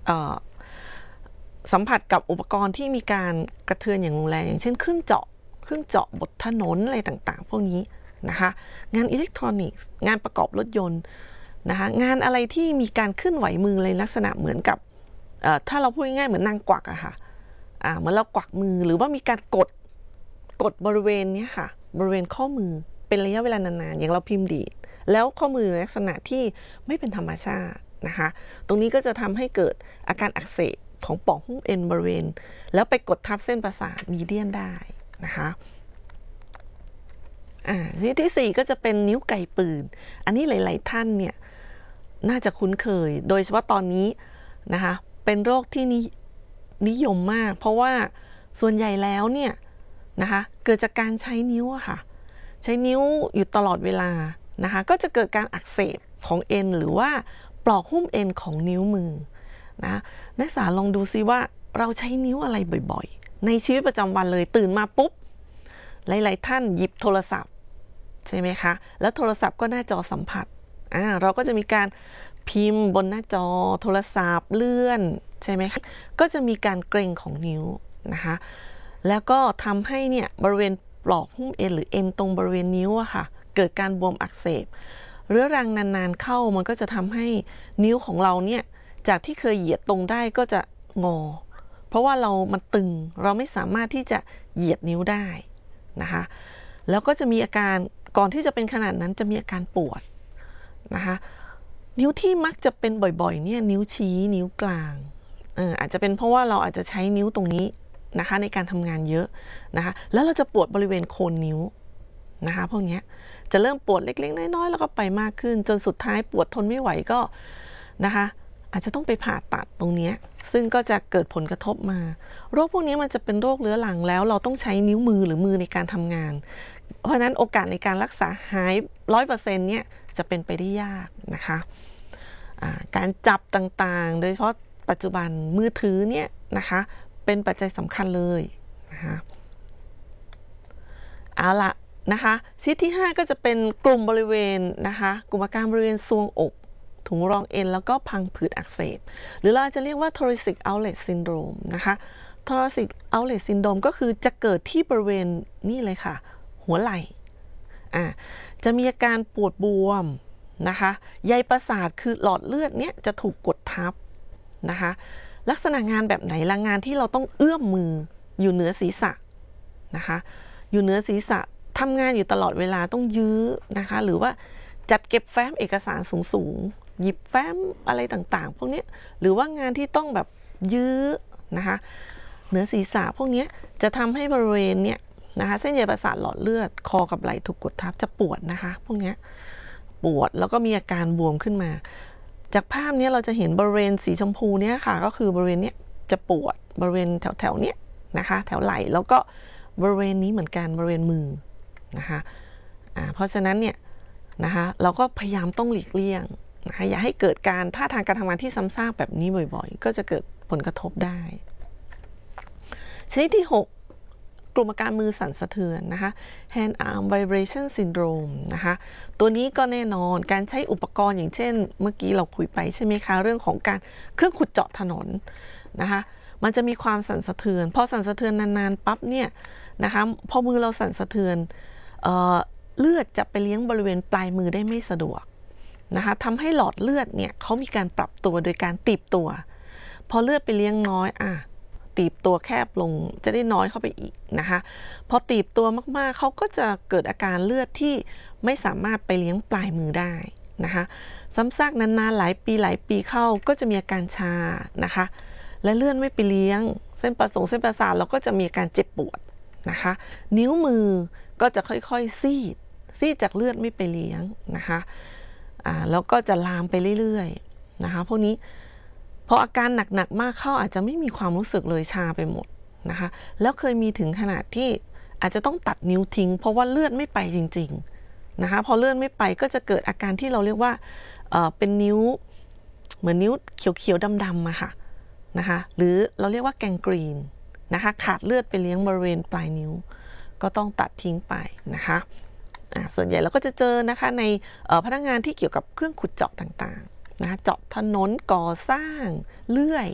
สัมผัสกับอุปกรณ์ที่มีการกระเทือนอย่างรุนแรงอย่างเช่นเครื่องเจาะบนถนนอะไรต่างๆพวกนี้นะคะงานอิเล็กทรอนิกส์งานประกอบรถยนต์นะคะงานอะไรที่มีการเคลื่อนไหวมือในลักษณะเหมือนกับถ้าเราพูดง่ายๆเหมือนนางกวักอะค่ะเหมือนเรากวักมือหรือว่ามีการกดบริเวณนี้ค่ะบริเวณข้อมือเป็นระยะเวลานานๆอย่างเราพิมพ์ดีดแล้วข้อมือในลักษณะที่ไม่เป็นธรรมชาตินะคะตรงนี้ก็จะทำให้เกิดอาการอักเสบของปล่องหุ้มเอ็นบริเวณแล้วไปกดทับเส้นประสาทมีเดียนได้นะคะที่4ก็จะเป็นนิ้วไกปืนอันนี้หลายๆท่านเนี่ยน่าจะคุ้นเคยโดยเฉพาะตอนนี้นะคะเป็นโรคที่นิยมมากเพราะว่าส่วนใหญ่แล้วเนี่ยนะคะเกิดจากการใช้นิ้วอะค่ะใช้นิ้วอยู่ตลอดเวลานะคะก็จะเกิดการอักเสบของเอ็นหรือว่าปลอกหุ้มเอ็นของนิ้วมือนะนักศึกษาลองดูซิว่าเราใช้นิ้วอะไรบ่อยๆในชีวิตประจำวันเลยตื่นมาปุ๊บหลายๆท่านหยิบโทรศัพท์ใช่ไหมคะแล้วโทรศัพท์ก็หน้าจอสัมผัสเราก็จะมีการพิมพ์บนหน้าจอโทรศัพท์เลื่อนใช่ไหมคะก็จะมีการเกร็งของนิ้วนะคะแล้วก็ทำให้เนี่ยบริเวณปลอกหุ้มเอ็นหรือเอ็นตรงบริเวณนิ้วอะค่ะเกิดการบวมอักเสบเรื้อรังนานๆเข้ามันก็จะทำให้นิ้วของเราเนี่ยจากที่เคยเหยียดตรงได้ก็จะงอเพราะว่ามันตึงเราไม่สามารถที่จะเหยียดนิ้วได้นะคะแล้วก็จะมีอาการก่อนที่จะเป็นขนาดนั้นจะมีอาการปวดนะคะนิ้วที่มักจะเป็นบ่อยๆเนี่ยนิ้วชี้นิ้วกลางอาจจะเป็นเพราะว่าเราอาจจะใช้นิ้วตรงนี้นะคะในการทำงานเยอะนะคะแล้วเราจะปวดบริเวณโคนนิ้วนะคะพวกนี้จะเริ่มปวดเล็กๆน้อยๆแล้วก็ไปมากขึ้นจนสุดท้ายปวดทนไม่ไหวก็นะคะอาจจะต้องไปผ่าตัดตรงนี้ซึ่งก็จะเกิดผลกระทบมาโรคพวกนี้มันจะเป็นโรคเรื้อรังแล้วเราต้องใช้นิ้วมือหรือมือในการทำงานเพราะฉะนั้นโอกาสในการรักษาหาย 100% เนี่ยจะเป็นไปได้ยากนะคะการจับต่างๆโดยเฉพาะปัจจุบันมือถือเนี่ยนะคะเป็นปัจจัยสำคัญเลยนะคะเอาละนะคะชิ้นที่5ก็จะเป็นกลุ่มบริเวณนะคะกลุ่มอาการบริเวณทรวงอกถุงรองเอ็นแล้วก็พังผืดอักเสบหรือเราจะเรียกว่า thoracic outlet syndrome นะคะ thoracic outlet syndrome ก็คือจะเกิดที่บริเวณนี่เลยค่ะหัวไหล่จะมีอาการปวดบวมนะคะใยประสาทคือหลอดเลือดเนี่ยจะถูกกดทับนะคะลักษณะงานแบบไหนละงานที่เราต้องเอื้อมมืออยู่เหนือศีรษะนะคะอยู่เหนือศีรษะทำงานอยู่ตลอดเวลาต้องยื้อนะคะหรือว่าจัดเก็บแฟ้มเอกสารสูงๆหยิบแฟ้มอะไรต่างๆพวกนี้หรือว่างานที่ต้องแบบยื้อนะคะเหนือศีรษะพวกนี้จะทำให้บริเวณเนี่ยนะคะเส้นใยประสาทหลอดเลือดคอกับไหล่ถูกกดทับจะปวดนะคะพวกนี้ปวดแล้วก็มีอาการบวมขึ้นมาจากภาพนี้เราจะเห็นบริเวณสีชมพูเนี่ยค่ะก็คือบริเวณนี้จะปวดบริเวณแถวๆนี้นะคะแถวไหล่แล้วก็บริเวณนี้เหมือนกันบริเวณมือนะคะเพราะฉะนั้นเนี่ยนะคะเราก็พยายามต้องหลีกเลี่ยงนะคะอย่าให้เกิดการท่าทางการทำงานที่ซ้ำซากแบบนี้บ่อยๆก็จะเกิดผลกระทบได้ชนิดที่6กลุ่มอาการมือสั่นสะเทือนนะคะ hand arm vibration syndrome นะคะตัวนี้ก็แน่นอนการใช้อุปกรณ์อย่างเช่นเมื่อกี้เราคุยไปใช่ไหมคะเรื่องของการเครื่องขุดเจาะถนนนะคะมันจะมีความสั่นสะเทือนพอสั่นสะเทือนนานๆปั๊บเนี่ยนะคะพอมือเราสั่นสะเทือนเลือดจะไปเลี้ยงบริเวณปลายมือได้ไม่สะดวกนะคะทำให้หลอดเลือดเนี่ยเขามีการปรับตัวโดยการตีบตัวพอเลือดไปเลี้ยงน้อยตีบตัวแคบลงจะได้น้อยเข้าไปอีกนะคะพอตีบตัวมากๆเขาก็จะเกิดอาการเลือดที่ไม่สามารถไปเลี้ยงปลายมือได้นะคะซ้ำซากนานๆหลายปีเข้าก็จะมีอาการชานะคะและเลือดไม่ไปเลี้ยงเส้นประสาทเราก็จะมีอาการเจ็บปวดนะคะนิ้วมือก็จะค่อยๆซีดจากเลือดไม่ไปเลี้ยงนะคะแล้วก็จะลามไปเรื่อยๆนะคะพวกนี้พออาการหนักๆมากเข้าอาจจะไม่มีความรู้สึกเลยชาไปหมดนะคะแล้วเคยมีถึงขนาดที่อาจจะต้องตัดนิ้วทิ้งเพราะว่าเลือดไม่ไปจริงๆนะคะพอเลือดไม่ไปก็จะเกิดอาการที่เราเรียกว่าเป็นนิ้วเหมือนนิ้วเขียวๆดำๆอะค่ะนะคะหรือเราเรียกว่าแกงกรีนนะคะขาดเลือดไปเลี้ยงบริเวณปลายนิ้วก็ต้องตัดทิ้งไปนะคะส่วนใหญ่เราก็จะเจอนะคะในพนักงานที่เกี่ยวกับเครื่องขุดเจาะต่างๆนะคะเจาะถนนก่อสร้างเลื่อย